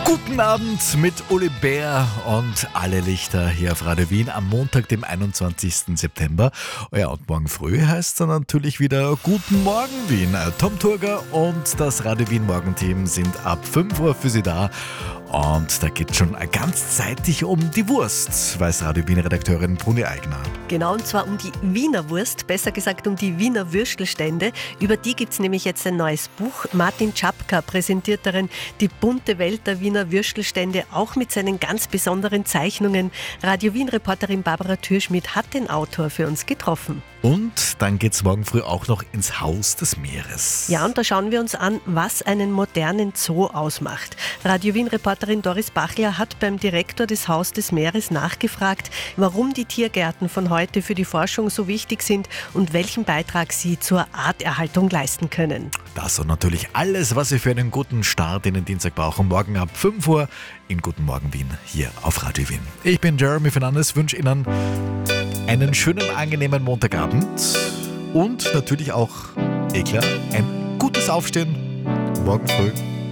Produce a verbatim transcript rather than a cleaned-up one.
Guten Abend mit Uli Bär und alle Lichter hier auf Radio Wien am Montag, dem einundzwanzigsten September. Ja, und morgen früh heißt es dann natürlich wieder Guten Morgen Wien. Tom Turger und das Radio Wien Morgenteam sind ab fünf Uhr für Sie da. Und da geht es schon ganz zeitig um die Wurst, weiß Radio Wien-Redakteurin Bruni Eigner. Genau, und zwar um die Wiener Wurst, besser gesagt um die Wiener Würstelstände. Über die gibt es nämlich jetzt ein neues Buch. Martin Czapka präsentiert darin die bunte Welt der Wiener Würstelstände, auch mit seinen ganz besonderen Zeichnungen. Radio Wien-Reporterin Barbara Türschmidt hat den Autor für uns getroffen. Und dann geht es morgen früh auch noch ins Haus des Meeres. Ja, und da schauen wir uns an, was einen modernen Zoo ausmacht. Radio Wien-Reporterin Doris Bachler hat beim Direktor des Haus des Meeres nachgefragt, warum die Tiergärten von heute für die Forschung so wichtig sind und welchen Beitrag sie zur Arterhaltung leisten können. Das und natürlich alles, was Sie für einen guten Start in den Dienstag brauchen, morgen ab fünf Uhr in Guten Morgen Wien hier auf Radio Wien. Ich bin Jeremy Fernandes, wünsche Ihnen einen schönen, angenehmen Montagabend und natürlich auch, eh klar, ein gutes Aufstehen morgen früh.